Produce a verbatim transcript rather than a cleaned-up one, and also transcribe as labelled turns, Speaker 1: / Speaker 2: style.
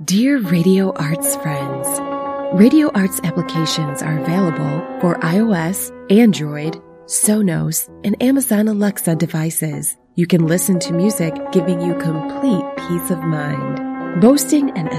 Speaker 1: Dear Radio Arts friends, Radio Arts applications are available for iOS, Android, Sonos, and Amazon Alexa devices. You can listen to music giving you complete peace of mind. Boasting an